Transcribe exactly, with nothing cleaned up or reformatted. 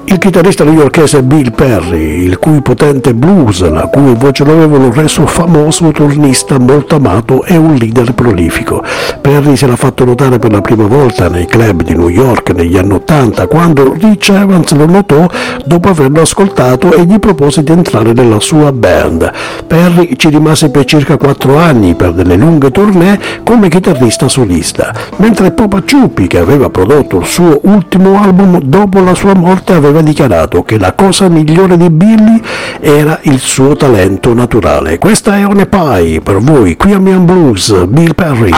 Il chitarrista newyorkese Bill Perry, il cui potente blues, la cui voce l'aveva reso famoso, turnista molto amato e un leader prolifico. Perry si era fatto notare per la prima volta nei club di New York negli anni ottanta, quando Rich Evans lo notò dopo averlo ascoltato e gli propose di entrare nella sua band. Perry ci rimase per circa quattro anni per delle lunghe tournée come chitarrista solista, mentre Popa Ciuppi, che aveva prodotto il suo ultimo album dopo la sua morte, aveva dichiarato che la cosa migliore di Billy era il suo talento naturale. Questa è One Pie per voi, qui a Mian Blues, Bill Perry.